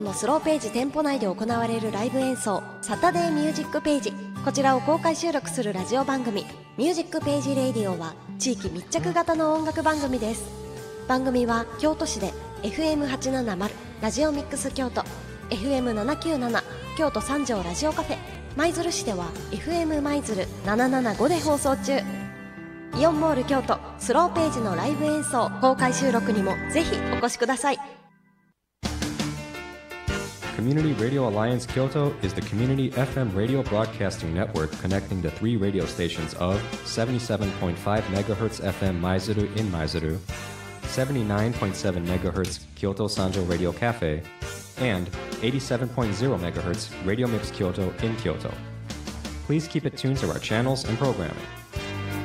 のスローページ店舗内で行われるライブ演奏サタデーミュージックページ、こちらを公開収録するラジオ番組ミュージックページレディオは地域密着型の音楽番組です。番組は京都市で FM870 ラジオミックス京都、 FM797 京都三条ラジオカフェ、舞鶴市では FM 舞鶴775で放送中。イオンモール京都スローページのライブ演奏公開収録にもぜひお越しください。 Community Radio Alliance Kyoto is the community FM radio broadcasting network connecting the 3 radio stations of 77.5 MHz FM Maizuru in Maizuru, 79.7 MHz Kyoto Sanjo Radio Cafe, and 87.0 MHz Radio Mix Kyoto in Kyoto. Please keep it tuned to our channels and programming.